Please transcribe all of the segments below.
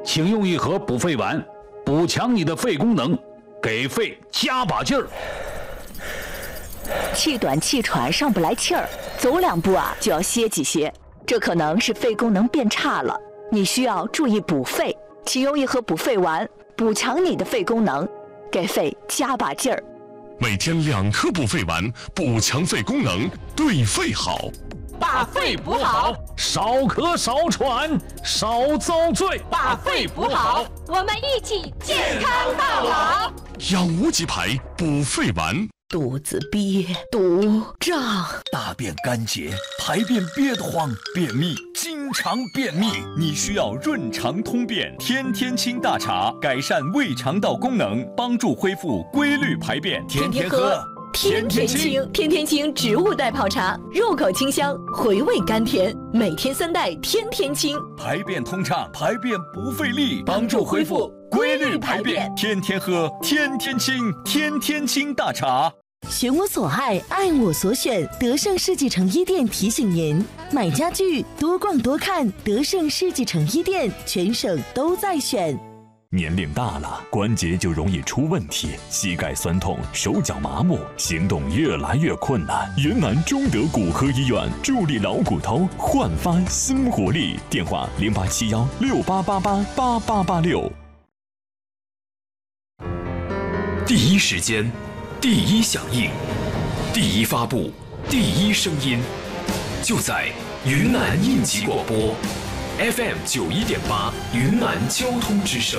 请用一盒补肺丸，补强你的肺功能，给肺加把劲儿。 气短气喘，上不来气儿，走2步就要歇几歇，这可能是肺功能变差了。你需要注意补肺，请用一盒补肺丸，补强你的肺功能，给肺加把劲儿。 每天2颗补肺丸，补强肺功能，对肺好。 把肺补好， 少咳少喘，少遭罪。 把肺补好，我们一起健康到老。 养无极牌补肺丸。 肚子憋、堵、胀， 大便干结，排便憋得慌，便秘，经常便秘，你需要润肠通便天天清大茶，改善胃肠道功能，帮助恢复规律排便。 天天喝天天清，天天清植物代泡茶，入口清香，回味甘甜，每天3袋天天清， 排便通畅，排便不费力，帮助恢复规律排便。天天喝天天清，天天清大茶。 选我所爱，爱我所选。德胜世纪城一店提醒您：买家具多逛多看，德胜世纪城一店全省都在选。 年龄大了，关节就容易出问题，膝盖酸痛，手脚麻木，行动越来越困难。云南中德骨科医院助力老骨头，焕发新活力。电话087168888886。 第一时间，第一响应，第一发布，第一声音，就在云南应急广播 FM 91.8云南交通之声。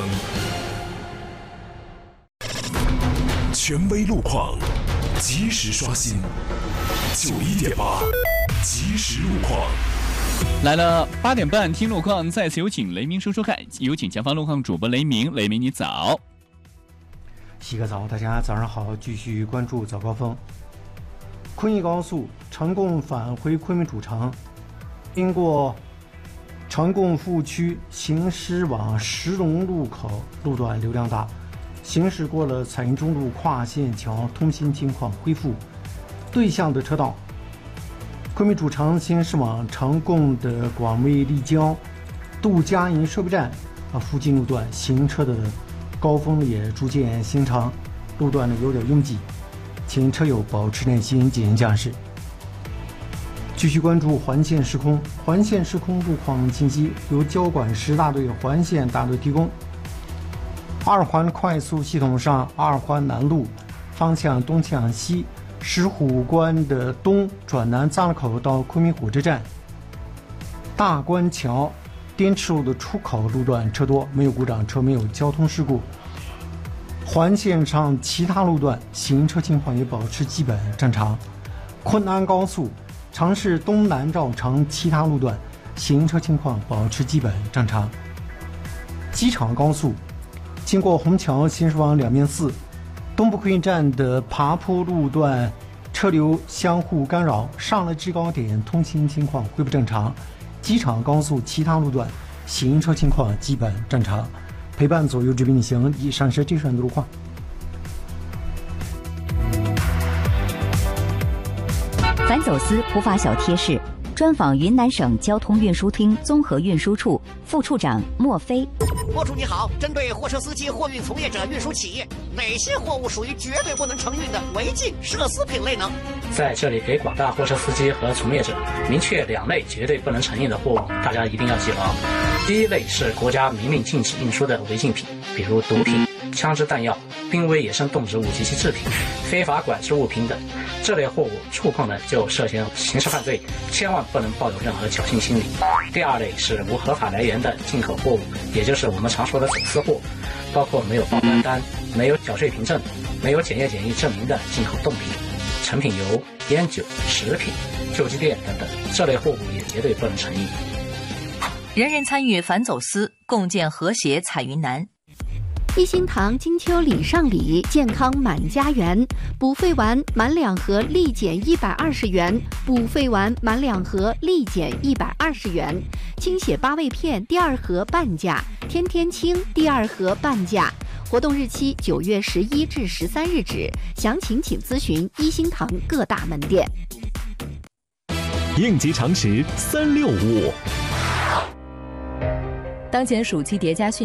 权威路况，及时刷新。91.8及时路况。 来了8点半，听路况，再次有请雷鸣说说看，有请前方路况主播雷鸣。雷鸣，你早。 洗个澡，大家早上好，继续关注早高峰。昆义高速成贡返回昆明主城，经过成贡服务区行驶往石龙路口路段流量大，行驶过了彩云中路跨线桥，通行情况恢复。对向的车道，昆明主城行驶往成贡的广卫立交、杜家营设备站附近路段行车的高峰也逐渐形成，路段有点拥挤，请车友保持耐心进行驾驶。继续关注环线时空，环线时空路况信息由交管10大队环线大队提供。2环快速系统上，2环南路方向东向西，石虎关的东转南匝路口到昆明火车站，大关桥滇池路的出口路段车多，没有故障车，没有交通事故。环线上其他路段行车情况也保持基本正常。昆安高速城市东南绕城其他路段行车情况保持基本正常。机场高速经过虹桥行驶往2面寺，东部客运站的爬坡路段车流相互干扰，上了制高点通行情况恢复正常。机场高速其他路段行车情况基本正常。陪伴左右指并行，以上是这段路况。 反走私普法小贴士，专访云南省交通运输厅综合运输处副处长莫飞。 莫处你好，针对货车司机、货运从业者、运输企业，哪些货物属于绝对不能承运的违禁涉私品类呢？ 在这里给广大货车司机和从业者明确2类绝对不能承运的货物，大家一定要记牢。第一类是国家明令禁止运输的违禁品，比如毒品、枪支弹药、濒危野生动植物及其制品、非法管制物品等，这类货物触碰了就涉嫌刑事犯罪，千万不能抱有任何侥幸心理。第2类是无合法来源的进口货物，也就是我们常说的走私货，包括没有报关单、没有缴税凭证、没有检验检疫证明的进口冻品、成品油、烟酒、食品、救济店等等，这类货物也绝对不能承运。 人人参与反走私，共建和谐彩云南。 一心堂金秋礼上礼，健康满家园。补肺丸满2盒立减120元，补肺丸满2盒立减120元。清血八味片第2盒半价，天天清第2盒半价。活动日期9月11至13日止，详情请咨询一心堂各大门店。 应急常识365。 当前暑期叠加训